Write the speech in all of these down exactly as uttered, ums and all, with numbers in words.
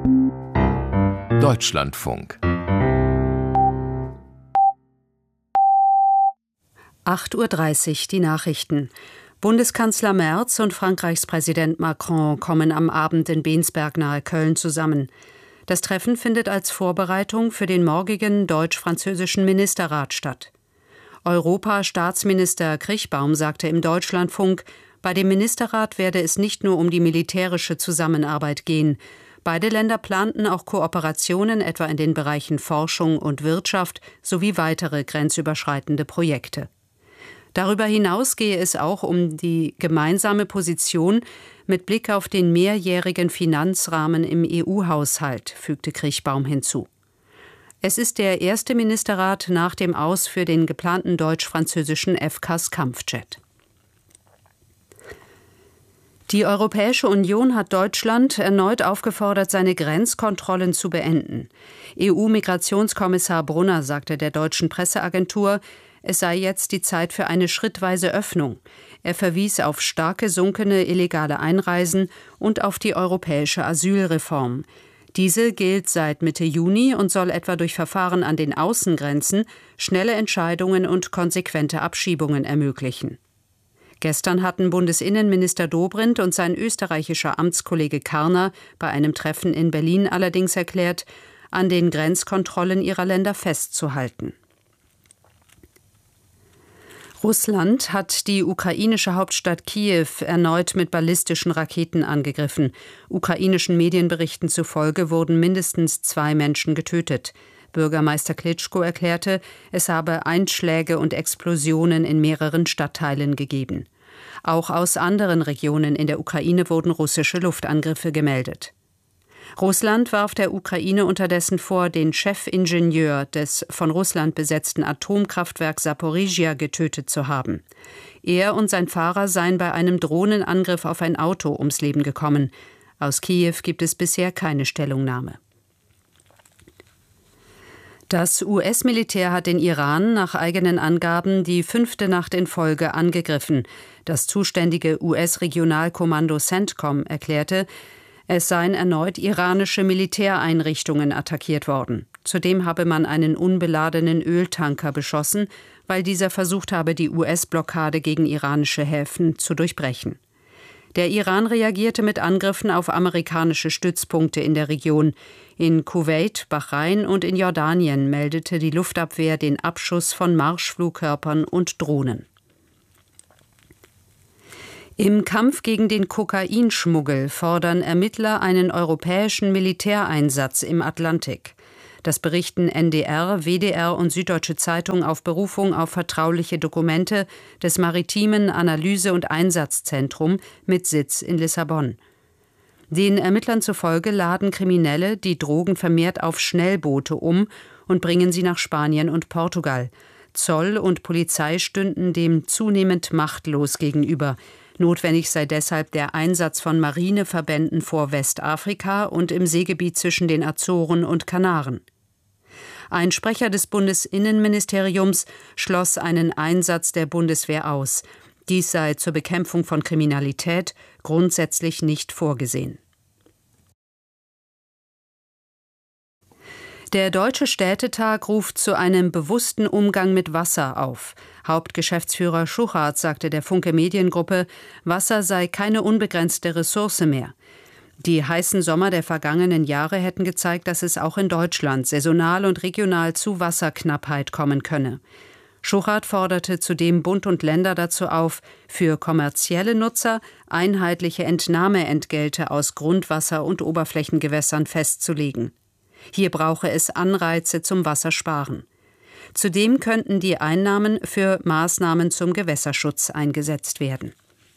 Deutschlandfunk. acht Uhr dreißig, die Nachrichten. Bundeskanzler Merz und Frankreichs Präsident Macron kommen am Abend in Bensberg nahe Köln zusammen. Das Treffen findet als Vorbereitung für den morgigen deutsch-französischen Ministerrat statt. Europa-Staatsminister Krichbaum sagte im Deutschlandfunk, bei dem Ministerrat werde es nicht nur um die militärische Zusammenarbeit gehen. Beide Länder planten auch Kooperationen etwa in den Bereichen Forschung und Wirtschaft sowie weitere grenzüberschreitende Projekte. Darüber hinaus gehe es auch um die gemeinsame Position mit Blick auf den mehrjährigen Finanzrahmen im E U-Haushalt, fügte Krichbaum hinzu. Es ist der erste Ministerrat nach dem Aus für den geplanten deutsch-französischen F C A S-Kampfjet. Die Europäische Union hat Deutschland erneut aufgefordert, seine Grenzkontrollen zu beenden. E U-Migrationskommissar Brunner sagte der deutschen Presseagentur, es sei jetzt die Zeit für eine schrittweise Öffnung. Er verwies auf stark gesunkene illegale Einreisen und auf die europäische Asylreform. Diese gilt seit Mitte Juni und soll etwa durch Verfahren an den Außengrenzen schnelle Entscheidungen und konsequente Abschiebungen ermöglichen. Gestern hatten Bundesinnenminister Dobrindt und sein österreichischer Amtskollege Karner bei einem Treffen in Berlin allerdings erklärt, an den Grenzkontrollen ihrer Länder festzuhalten. Russland hat die ukrainische Hauptstadt Kiew erneut mit ballistischen Raketen angegriffen. Ukrainischen Medienberichten zufolge wurden mindestens zwei Menschen getötet. Bürgermeister Klitschko erklärte, es habe Einschläge und Explosionen in mehreren Stadtteilen gegeben. Auch aus anderen Regionen in der Ukraine wurden russische Luftangriffe gemeldet. Russland warf der Ukraine unterdessen vor, den Chefingenieur des von Russland besetzten Atomkraftwerks Saporizhia getötet zu haben. Er und sein Fahrer seien bei einem Drohnenangriff auf ein Auto ums Leben gekommen. Aus Kiew gibt es bisher keine Stellungnahme. Das U S-Militär hat den Iran nach eigenen Angaben die fünfte Nacht in Folge angegriffen. Das zuständige U S-Regionalkommando CENTCOM erklärte, es seien erneut iranische Militäreinrichtungen attackiert worden. Zudem habe man einen unbeladenen Öltanker beschossen, weil dieser versucht habe, die U S-Blockade gegen iranische Häfen zu durchbrechen. Der Iran reagierte mit Angriffen auf amerikanische Stützpunkte in der Region. In Kuwait, Bahrain und in Jordanien meldete die Luftabwehr den Abschuss von Marschflugkörpern und Drohnen. Im Kampf gegen den Kokainschmuggel fordern Ermittler einen europäischen Militäreinsatz im Atlantik. Das berichten N D R, W D R und Süddeutsche Zeitung auf Berufung auf vertrauliche Dokumente des Maritimen Analyse- und Einsatzzentrum mit Sitz in Lissabon. Den Ermittlern zufolge laden Kriminelle die Drogen vermehrt auf Schnellboote um und bringen sie nach Spanien und Portugal. Zoll und Polizei stünden dem zunehmend machtlos gegenüber. Notwendig sei deshalb der Einsatz von Marineverbänden vor Westafrika und im Seegebiet zwischen den Azoren und Kanaren. Ein Sprecher des Bundesinnenministeriums schloss einen Einsatz der Bundeswehr aus. Dies sei zur Bekämpfung von Kriminalität grundsätzlich nicht vorgesehen. Der Deutsche Städtetag ruft zu einem bewussten Umgang mit Wasser auf. Hauptgeschäftsführer Schuchart sagte der Funke Mediengruppe, Wasser sei keine unbegrenzte Ressource mehr. Die heißen Sommer der vergangenen Jahre hätten gezeigt, dass es auch in Deutschland saisonal und regional zu Wasserknappheit kommen könne. Schuchart forderte zudem Bund und Länder dazu auf, für kommerzielle Nutzer einheitliche Entnahmeentgelte aus Grundwasser- und Oberflächengewässern festzulegen. Hier brauche es Anreize zum Wassersparen. Zudem könnten die Einnahmen für Maßnahmen zum Gewässerschutz eingesetzt werden.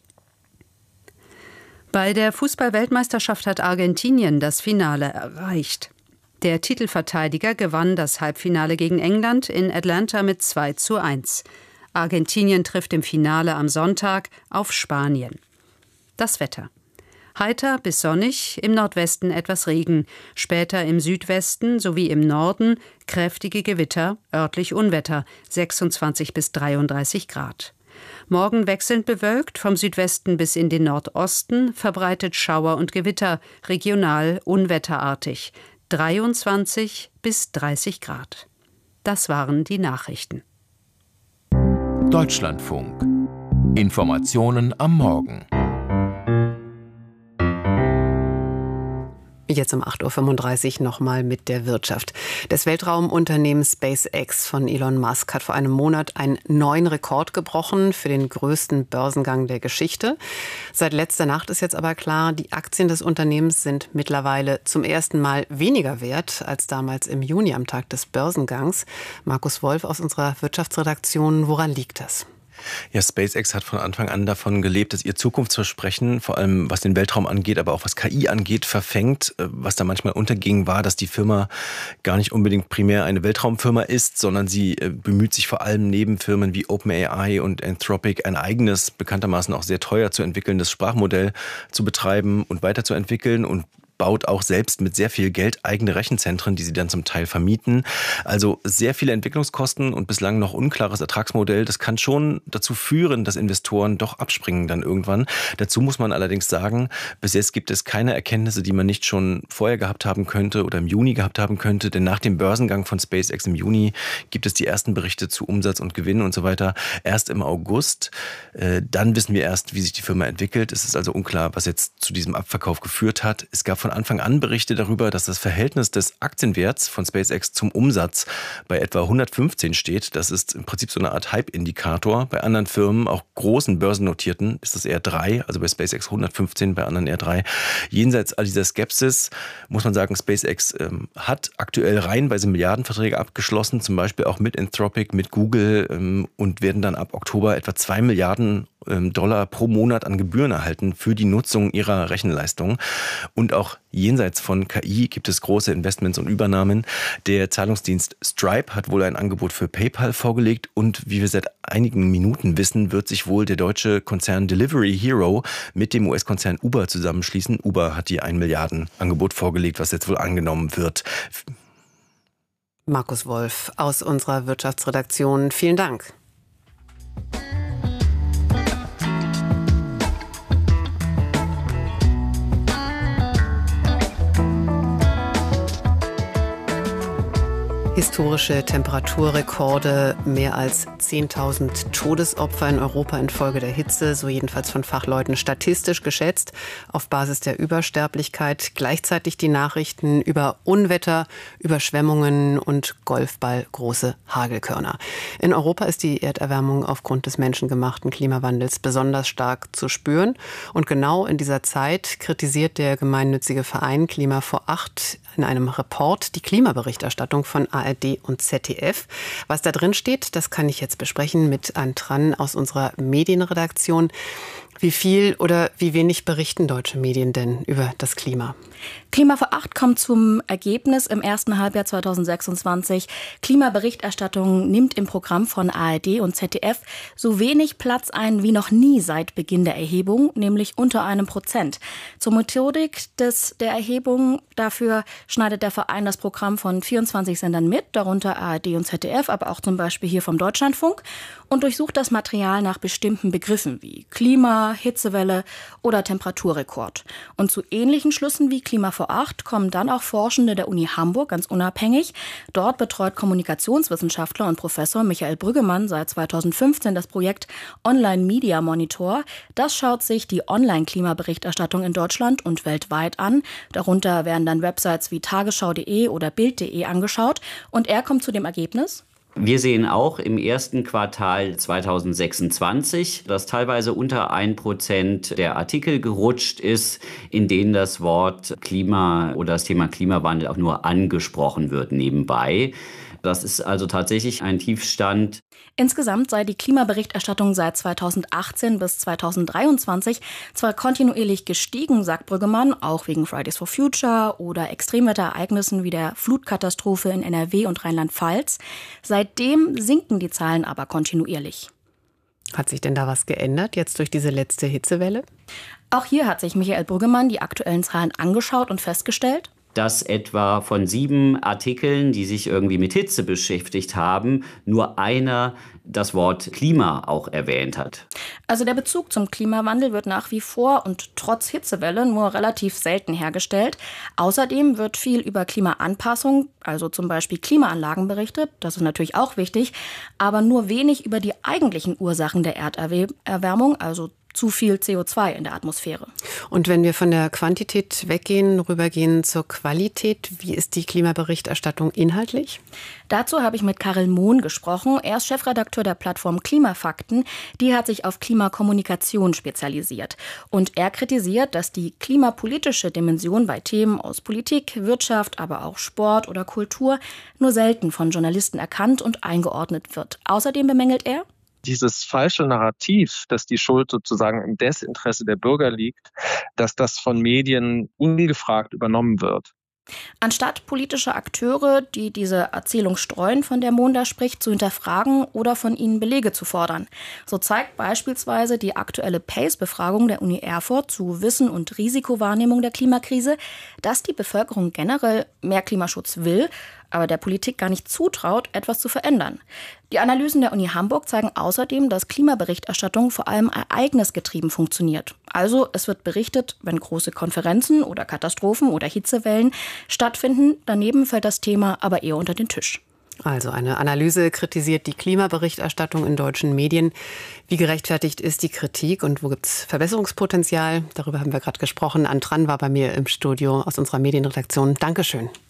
Bei der Fußball-Weltmeisterschaft hat Argentinien das Finale erreicht. Der Titelverteidiger gewann das Halbfinale gegen England in Atlanta mit zwei zu eins. Argentinien trifft im Finale am Sonntag auf Spanien. Das Wetter. Heiter bis sonnig, im Nordwesten etwas Regen, später im Südwesten sowie im Norden kräftige Gewitter, örtlich Unwetter, sechsundzwanzig bis dreiunddreißig Grad. Morgen wechselnd bewölkt, vom Südwesten bis in den Nordosten, verbreitet Schauer und Gewitter, regional unwetterartig. dreiundzwanzig bis dreißig Grad. Das waren die Nachrichten. Deutschlandfunk. Informationen am Morgen. Jetzt um acht Uhr fünfunddreißig nochmal mit der Wirtschaft. Das Weltraumunternehmen SpaceX von Elon Musk hat vor einem Monat einen neuen Rekord gebrochen für den größten Börsengang der Geschichte. Seit letzter Nacht ist jetzt aber klar, die Aktien des Unternehmens sind mittlerweile zum ersten Mal weniger wert als damals im Juni am Tag des Börsengangs. Markus Wolf aus unserer Wirtschaftsredaktion, woran liegt das? Ja, SpaceX hat von Anfang an davon gelebt, dass ihr Zukunftsversprechen, vor allem was den Weltraum angeht, aber auch was K I angeht, verfängt. Was da manchmal unterging, war, dass die Firma gar nicht unbedingt primär eine Weltraumfirma ist, sondern sie bemüht sich vor allem neben Firmen wie OpenAI und Anthropic ein eigenes, bekanntermaßen auch sehr teuer zu entwickelndes Sprachmodell zu betreiben und weiterzuentwickeln und baut auch selbst mit sehr viel Geld eigene Rechenzentren, die sie dann zum Teil vermieten. Also sehr viele Entwicklungskosten und bislang noch unklares Ertragsmodell. Das kann schon dazu führen, dass Investoren doch abspringen dann irgendwann. Dazu muss man allerdings sagen, bis jetzt gibt es keine Erkenntnisse, die man nicht schon vorher gehabt haben könnte oder im Juni gehabt haben könnte. Denn nach dem Börsengang von SpaceX im Juni gibt es die ersten Berichte zu Umsatz und Gewinn und so weiter erst im August. Dann wissen wir erst, wie sich die Firma entwickelt. Es ist also unklar, was jetzt zu diesem Abverkauf geführt hat. Es gab von Anfang an Berichte darüber, dass das Verhältnis des Aktienwerts von SpaceX zum Umsatz bei etwa hundertfünfzehn steht. Das ist im Prinzip so eine Art Hype-Indikator. Bei anderen Firmen, auch großen börsennotierten, ist das eher drei, also bei SpaceX hundertfünfzehn, bei anderen eher drei. Jenseits all dieser Skepsis muss man sagen, SpaceX ähm, hat aktuell reihenweise Milliardenverträge abgeschlossen, zum Beispiel auch mit Anthropic, mit Google ähm, und werden dann ab Oktober etwa zwei Milliarden Dollar pro Monat an Gebühren erhalten für die Nutzung ihrer Rechenleistung. Und auch jenseits von K I gibt es große Investments und Übernahmen. Der Zahlungsdienst Stripe hat wohl ein Angebot für PayPal vorgelegt und wie wir seit einigen Minuten wissen, wird sich wohl der deutsche Konzern Delivery Hero mit dem U S-Konzern Uber zusammenschließen. Uber hat hier ein Milliardenangebot vorgelegt, was jetzt wohl angenommen wird. Markus Wolf aus unserer Wirtschaftsredaktion. Vielen Dank. Historische Temperaturrekorde, mehr als zehntausend Todesopfer in Europa infolge der Hitze, so jedenfalls von Fachleuten statistisch geschätzt, auf Basis der Übersterblichkeit. Gleichzeitig die Nachrichten über Unwetter, Überschwemmungen und golfballgroße Hagelkörner. In Europa ist die Erderwärmung aufgrund des menschengemachten Klimawandels besonders stark zu spüren. Und genau in dieser Zeit kritisiert der gemeinnützige Verein Klima vor acht in einem Report die Klimaberichterstattung von A R D und Z D F. Was da drin steht, das kann ich jetzt besprechen mit Ann Tran aus unserer Medienredaktion. Wie viel oder wie wenig berichten deutsche Medien denn über das Klima? Klima vor acht kommt zum Ergebnis im ersten Halbjahr zweitausendsechsundzwanzig. Klimaberichterstattung nimmt im Programm von A R D und Z D F so wenig Platz ein wie noch nie seit Beginn der Erhebung, nämlich unter einem Prozent. Zur Methodik des, der Erhebung dafür schneidet der Verein das Programm von vierundzwanzig Sendern mit, darunter A R D und Z D F, aber auch zum Beispiel hier vom Deutschlandfunk, und durchsucht das Material nach bestimmten Begriffen wie Klima, Hitzewelle oder Temperaturrekord. Und zu ähnlichen Schlüssen wie Klima vor acht kommen dann auch Forschende der Uni Hamburg ganz unabhängig. Dort betreut Kommunikationswissenschaftler und Professor Michael Brüggemann seit zweitausendfünfzehn das Projekt Online Media Monitor. Das schaut sich die Online-Klimaberichterstattung in Deutschland und weltweit an. Darunter werden dann Websites wie tagesschau punkt de oder bild punkt de angeschaut. Und er kommt zu dem Ergebnis: Wir sehen auch im ersten Quartal zweitausendsechsundzwanzig, dass teilweise unter ein Prozent der Artikel gerutscht ist, in denen das Wort Klima oder das Thema Klimawandel auch nur angesprochen wird nebenbei. Das ist also tatsächlich ein Tiefstand. Insgesamt sei die Klimaberichterstattung seit zweitausendachtzehn bis zweitausenddreiundzwanzig zwar kontinuierlich gestiegen, sagt Brüggemann, auch wegen Fridays for Future oder Extremwetterereignissen wie der Flutkatastrophe in N R W und Rheinland-Pfalz. Seitdem sinken die Zahlen aber kontinuierlich. Hat sich denn da was geändert jetzt durch diese letzte Hitzewelle? Auch hier hat sich Michael Brüggemann die aktuellen Zahlen angeschaut und festgestellt: dass etwa von sieben Artikeln, die sich irgendwie mit Hitze beschäftigt haben, nur einer das Wort Klima auch erwähnt hat. Also der Bezug zum Klimawandel wird nach wie vor und trotz Hitzewelle nur relativ selten hergestellt. Außerdem wird viel über Klimaanpassung, also zum Beispiel Klimaanlagen berichtet. Das ist natürlich auch wichtig, aber nur wenig über die eigentlichen Ursachen der Erderwärmung, also zu viel C O zwei in der Atmosphäre. Und wenn wir von der Quantität weggehen, rübergehen zur Qualität, wie ist die Klimaberichterstattung inhaltlich? Dazu habe ich mit Karel Mohn gesprochen. Er ist Chefredakteur der Plattform Klimafakten. Die hat sich auf Klimakommunikation spezialisiert. Und er kritisiert, dass die klimapolitische Dimension bei Themen aus Politik, Wirtschaft, aber auch Sport oder Kultur nur selten von Journalisten erkannt und eingeordnet wird. Außerdem bemängelt er, dieses falsche Narrativ, dass die Schuld sozusagen im Desinteresse der Bürger liegt, dass das von Medien ungefragt übernommen wird. Anstatt politische Akteure, die diese Erzählung streuen, von der Mohn da spricht, zu hinterfragen oder von ihnen Belege zu fordern. So zeigt beispielsweise die aktuelle PACE-Befragung der Uni Erfurt zu Wissen und Risikowahrnehmung der Klimakrise, dass die Bevölkerung generell mehr Klimaschutz will, aber der Politik gar nicht zutraut, etwas zu verändern. Die Analysen der Uni Hamburg zeigen außerdem, dass Klimaberichterstattung vor allem ereignisgetrieben funktioniert. Also es wird berichtet, wenn große Konferenzen oder Katastrophen oder Hitzewellen stattfinden. Daneben fällt das Thema aber eher unter den Tisch. Also eine Analyse kritisiert die Klimaberichterstattung in deutschen Medien. Wie gerechtfertigt ist die Kritik und wo gibt es Verbesserungspotenzial? Darüber haben wir gerade gesprochen. Anne Tran war bei mir im Studio aus unserer Medienredaktion. Dankeschön.